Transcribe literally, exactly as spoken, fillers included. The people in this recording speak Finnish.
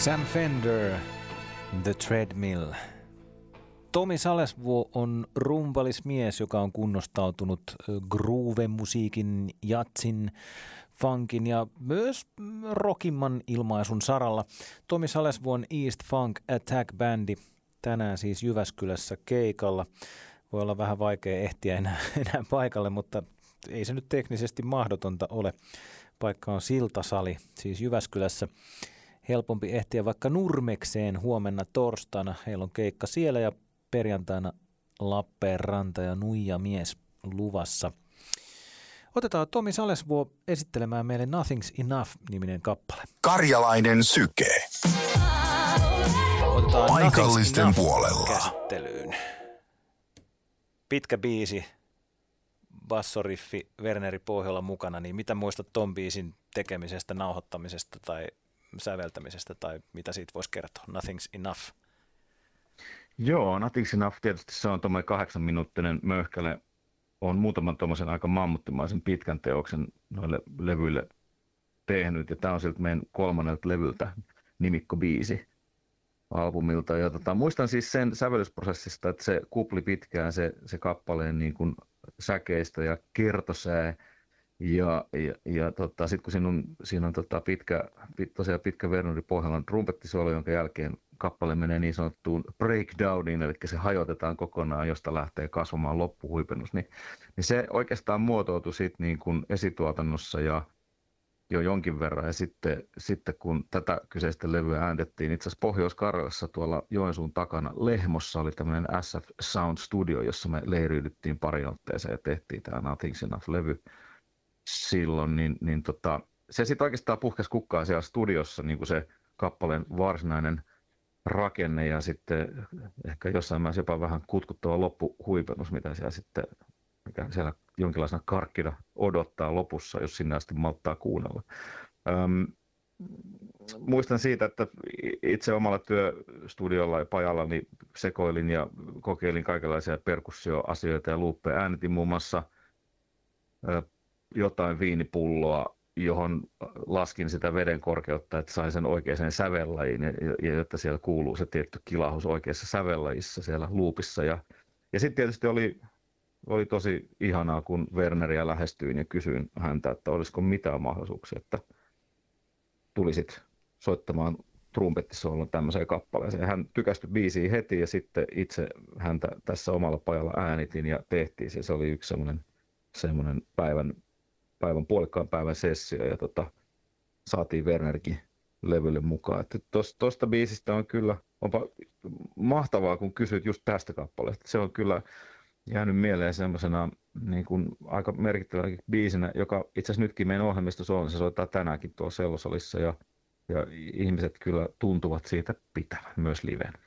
Sam Fender, The Treadmill. Tomi Salesvuo on rumpalismies, joka on kunnostautunut groove-musiikin, jatsin, funkin ja myös rockimman ilmaisun saralla. Tomi Salesvuon East Funk Attack Bandi tänään siis Jyväskylässä keikalla. Voi olla vähän vaikea ehtiä enää, enää paikalle, mutta ei se nyt teknisesti mahdotonta ole. Paikka on Siltasali, siis Jyväskylässä. Helpompi ehtiä vaikka Nurmekseen huomenna torstaina. Heillä on keikka siellä ja perjantaina Lappeenranta ja Nuija mies luvassa. Otetaan Tomi Salesvuo esittelemään meille Nothing's Enough-niminen kappale. Karjalainen syke. Otetaan paikallisten Nothing's puolella. Käsittelyyn. Pitkä biisi, bassoriffi, Werneri Pohjola mukana, niin mitä muistat ton biisin tekemisestä, nauhoittamisesta tai säveltämisestä tai mitä siitä voisi kertoa? Nothing's Enough. Joo, Nothing's Enough tietysti se on tuommoinen kahdeksan minuuttinen möhkäle. On muutaman tuommoisen aika mammuttimaisen pitkän teoksen noille levyille tehnyt ja tämä on siltä meidän kolmannelta levyltä nimikkobiisi albumilta. Ja tota, muistan siis sen sävellysprosessista, että se kupli pitkään se, se kappaleen niin kuin säkeistä ja kertosää. Ja, ja, ja tota, sitten kun siinä on, siinä on tota pitkä, pit, tosiaan pitkä Werneri Pohjolan trumpettisolo, jonka jälkeen kappale menee niin sanottuun breakdowniin, eli se hajotetaan kokonaan, josta lähtee kasvamaan loppuhuipennus, niin, niin se oikeastaan muotoutui sitten niin kuin esituotannossa ja jo jonkin verran. Ja sitten, sitten kun tätä kyseistä levyä ääntettiin, itse asiassa Pohjois-Karjalassa tuolla Joensuun takana Lehmossa oli tämmöinen S F Sound Studio, jossa me leiriydyttiin pari otteeseen ja tehtiin tämä Nothing's Enough-levy silloin, niin, niin tota, se sitten oikeastaan puhkesi kukkaan siellä studiossa niin kuin se kappaleen varsinainen rakenne ja sitten ehkä jossain määrin jopa vähän kutkuttava loppuhuipennus, mitä siellä sitten, mikä siellä jonkinlaisena karkkina odottaa lopussa, jos sinne asti malttaa kuunnella. Öm, muistan siitä, että itse omalla työstudiolla ja pajalla niin sekoilin ja kokeilin kaikenlaisia perkussioasioita ja luuppeja. Äänitin muun muassa ö, jotain viinipulloa, johon laskin sitä veden korkeutta, että sain sen oikeaan sävellajiin ja, ja jotta siellä kuuluu se tietty kilahus oikeassa sävellajissa siellä luupissa. Ja, ja sitten tietysti oli, oli tosi ihanaa, kun Werneriä lähestyin ja kysyin häntä, että olisiko mitään mahdollisuuksia, että tulisit soittamaan trumpettisoolon tämmöiseen kappaleeseen. Hän tykästyi biisiin heti ja sitten itse häntä tässä omalla pajalla äänitin ja tehtiin se. Se oli yksi semmoinen, semmoinen päivän päivän puolikkaan päivän sessio ja tota, saatiin Wernerikin levylle mukaan. Että tos, tosta biisistä on kyllä, onpa mahtavaa kun kysyt just tästä kappaleesta. Se on kyllä jäänyt mieleen semmoisena niin kuin aika merkittävänä biisinä, joka itse asiassa nytkin meidän ohjelmistossa on, se soittaa tänäänkin tuolla Sellosalissa ja, ja ihmiset kyllä tuntuvat siitä pitävän myös liven.